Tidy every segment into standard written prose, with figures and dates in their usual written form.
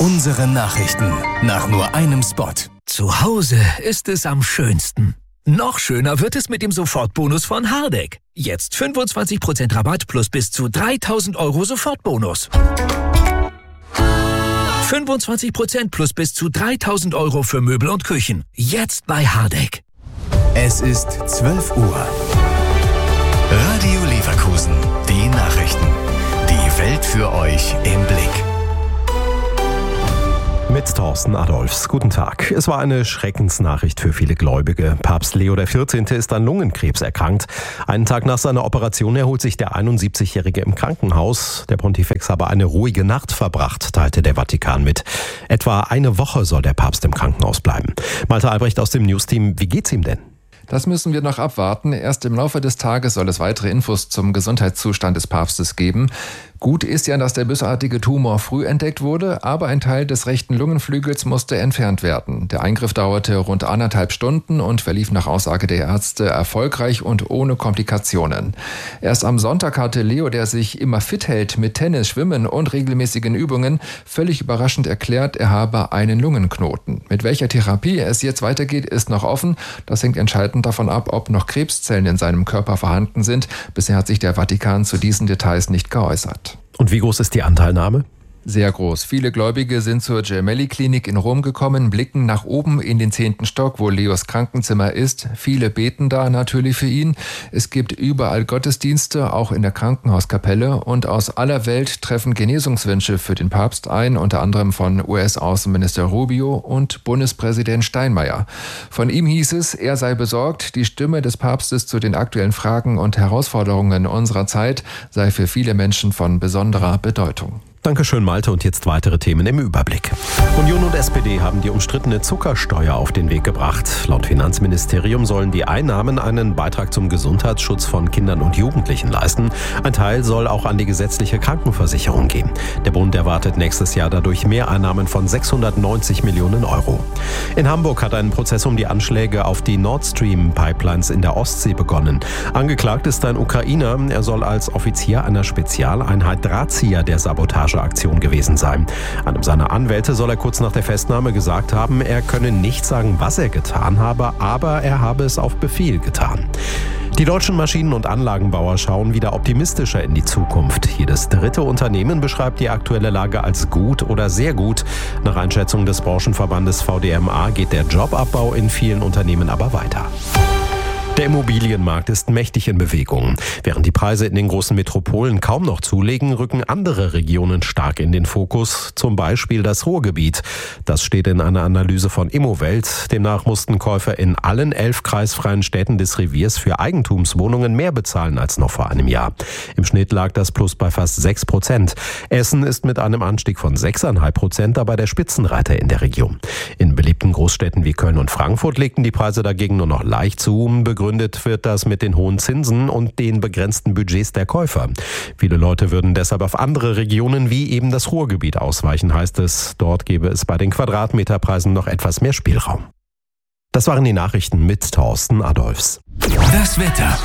Unsere Nachrichten nach nur einem Spot. Zu Hause ist es am schönsten. Noch schöner wird es mit dem Sofortbonus von Hardegg. Jetzt 25% Rabatt plus bis zu 3.000 € Sofortbonus. 25% plus bis zu 3.000 € für Möbel und Küchen. Jetzt bei Hardegg. Es ist 12 Uhr. Radio Leverkusen. Die Nachrichten. Die Welt für euch im Blick. Mit Thorsten Adolfs. Guten Tag. Es war eine Schreckensnachricht für viele Gläubige. Papst Leo XIV. Ist an Lungenkrebs erkrankt. Einen Tag nach seiner Operation erholt sich der 71-Jährige im Krankenhaus. Der Pontifex habe eine ruhige Nacht verbracht, teilte der Vatikan mit. Etwa eine Woche soll der Papst im Krankenhaus bleiben. Malte Albrecht aus dem Newsteam. Wie geht's ihm denn? Das müssen wir noch abwarten. Erst im Laufe des Tages soll es weitere Infos zum Gesundheitszustand des Papstes geben. Gut ist ja, dass der bösartige Tumor früh entdeckt wurde, aber ein Teil des rechten Lungenflügels musste entfernt werden. Der Eingriff dauerte rund 1,5 Stunden und verlief nach Aussage der Ärzte erfolgreich und ohne Komplikationen. Erst am Sonntag hatte Leo, der sich immer fit hält mit Tennis, Schwimmen und regelmäßigen Übungen, völlig überraschend erklärt, er habe einen Lungenknoten. Mit welcher Therapie es jetzt weitergeht, ist noch offen. Das hängt entscheidend davon ab, ob noch Krebszellen in seinem Körper vorhanden sind. Bisher hat sich der Vatikan zu diesen Details nicht geäußert. Und wie groß ist die Anteilnahme? Sehr groß. Viele Gläubige sind zur Gemelli-Klinik in Rom gekommen, blicken nach oben in den 10. Stock, wo Leos Krankenzimmer ist. Viele beten da natürlich für ihn. Es gibt überall Gottesdienste, auch in der Krankenhauskapelle. Und aus aller Welt treffen Genesungswünsche für den Papst ein, unter anderem von US-Außenminister Rubio und Bundespräsident Steinmeier. Von ihm hieß es, er sei besorgt, die Stimme des Papstes zu den aktuellen Fragen und Herausforderungen unserer Zeit sei für viele Menschen von besonderer Bedeutung. Dankeschön, Malte. Und jetzt weitere Themen im Überblick. Union und SPD haben die umstrittene Zuckersteuer auf den Weg gebracht. Laut Finanzministerium sollen die Einnahmen einen Beitrag zum Gesundheitsschutz von Kindern und Jugendlichen leisten. Ein Teil soll auch an die gesetzliche Krankenversicherung gehen. Der Bund erwartet nächstes Jahr dadurch Mehreinnahmen von 690 Millionen €. In Hamburg hat ein Prozess um die Anschläge auf die Nord Stream Pipelines in der Ostsee begonnen. Angeklagt ist ein Ukrainer. Er soll als Offizier einer Spezialeinheit Drahtzieher der Sabotageaktion gewesen sein. Einem seiner Anwälte soll er kurz nach der Festnahme gesagt haben, er könne nicht sagen, was er getan habe, aber er habe es auf Befehl getan. Die deutschen Maschinen- und Anlagenbauer schauen wieder optimistischer in die Zukunft. Jedes dritte Unternehmen beschreibt die aktuelle Lage als gut oder sehr gut. Nach Einschätzung des Branchenverbandes VDMA geht der Jobabbau in vielen Unternehmen aber weiter. Der Immobilienmarkt ist mächtig in Bewegung. Während die Preise in den großen Metropolen kaum noch zulegen, rücken andere Regionen stark in den Fokus, zum Beispiel das Ruhrgebiet. Das steht in einer Analyse von Immowelt. Demnach mussten Käufer in allen 11 kreisfreien Städten des Reviers für Eigentumswohnungen mehr bezahlen als noch vor einem Jahr. Im Schnitt lag das Plus bei fast 6%. Essen ist mit einem Anstieg von 6,5% dabei der Spitzenreiter in der Region. In beliebten Großstädten wie Köln und Frankfurt legten die Preise dagegen nur noch leicht zu. Begründet wird das mit den hohen Zinsen und den begrenzten Budgets der Käufer. Viele Leute würden deshalb auf andere Regionen wie eben das Ruhrgebiet ausweichen, heißt es. Dort gäbe es bei den Quadratmeterpreisen noch etwas mehr Spielraum. Das waren die Nachrichten mit Thorsten Adolfs. Das Wetter.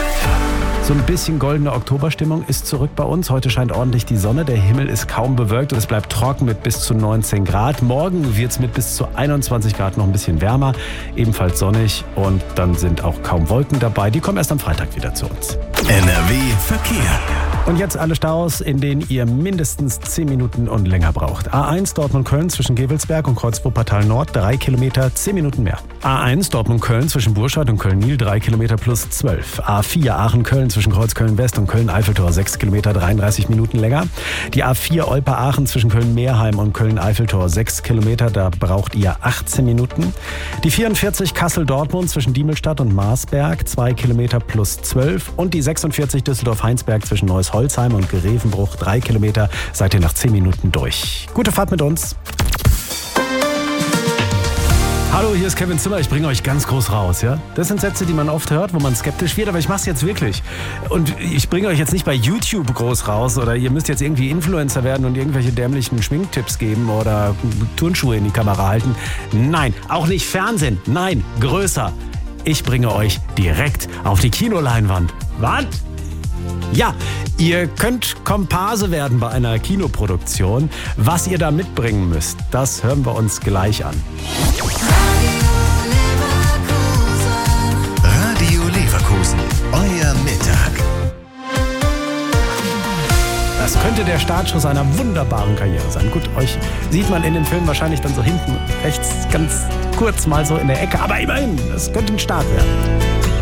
So ein bisschen goldene Oktoberstimmung ist zurück bei uns. Heute scheint ordentlich die Sonne, der Himmel ist kaum bewölkt und es bleibt trocken mit bis zu 19 Grad. Morgen wird es mit bis zu 21 Grad noch ein bisschen wärmer, ebenfalls sonnig und dann sind auch kaum Wolken dabei. Die kommen erst am Freitag wieder zu uns. NRW Verkehr. Und jetzt alle Staus, in denen ihr mindestens 10 Minuten und länger braucht. A1 Dortmund-Köln zwischen Gevelsberg und Kreuz-Wuppertal Nord 3 Kilometer, 10 Minuten mehr. A1 Dortmund-Köln zwischen Burscheid und Köln-Niel 3 Kilometer plus 12. A4 Aachen-Köln zwischen Kreuzköln-West und Köln-Eiffeltor 6 Kilometer, 33 Minuten länger. Die A4 Olpe-Aachen zwischen Köln-Meerheim und Köln-Eiffeltor 6 Kilometer, da braucht ihr 18 Minuten. Die 44 Kassel-Dortmund zwischen Diemelstadt und Marsberg 2 Kilometer plus 12. Und die 46 Düsseldorf-Heinsberg zwischen Neuss-Holzheim und Grevenbruch 3 Kilometer, seid ihr nach 10 Minuten durch. Gute Fahrt mit uns. Hallo, hier ist Kevin Zimmer, ich bringe euch ganz groß raus, ja? Das sind Sätze, die man oft hört, wo man skeptisch wird, aber ich mache es jetzt wirklich. Und ich bringe euch jetzt nicht bei YouTube groß raus oder ihr müsst jetzt irgendwie Influencer werden und irgendwelche dämlichen Schminktipps geben oder Turnschuhe in die Kamera halten. Nein, auch nicht Fernsehen, nein, größer. Ich bringe euch direkt auf die Kinoleinwand. Was? Ja, ihr könnt Komparse werden bei einer Kinoproduktion. Was ihr da mitbringen müsst, das hören wir uns gleich an. Radio Leverkusen, euer Mittag. Das könnte der Startschuss einer wunderbaren Karriere sein. Gut, euch sieht man in dem Film wahrscheinlich dann so hinten rechts ganz kurz mal so in der Ecke. Aber immerhin, es könnte ein Start werden.